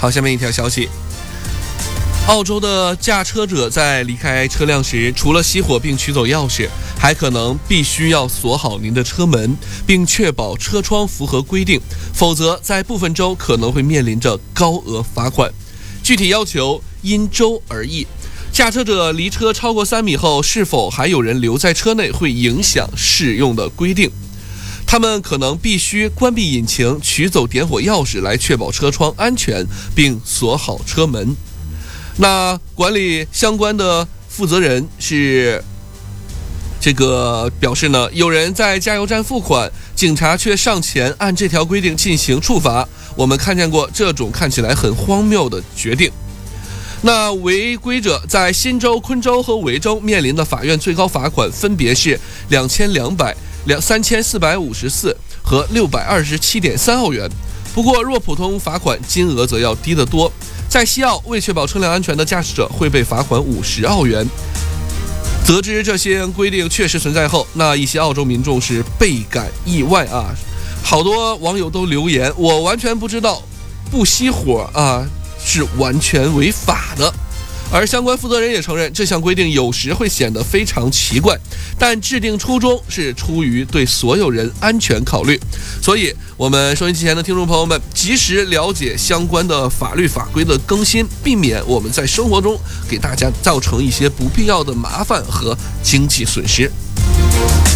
好，下面一条消息。澳洲的驾车者在离开车辆时，除了熄火并取走钥匙，还可能必须要锁好您的车门，并确保车窗符合规定，否则在部分州可能会面临着高额罚款。具体要求因州而异。驾车者离车超过3米后，是否还有人留在车内会影响适用的规定。他们可能必须关闭引擎，取走点火钥匙来确保车窗安全，并锁好车门。那管理相关的负责人是表示呢，有人在加油站付款，警察却上前按这条规定进行处罚。我们看见过这种看起来很荒谬的决定。那违规者在新州、昆州和维州面临的法院最高罚款分别是2200、3454和627.3澳元。不过，若普通罚款金额则要低得多。在西澳，未确保车辆安全的驾驶者会被罚款50澳元。得知这些规定确实存在后，那一些澳洲民众是倍感意外啊！好多网友都留言，我完全不知道不熄火是完全违法的。而相关负责人也承认，这项规定有时会显得非常奇怪，但制定初衷是出于对所有人安全考虑。所以我们收音机前的听众朋友们，及时了解相关的法律法规的更新，避免我们在生活中给大家造成一些不必要的麻烦和经济损失。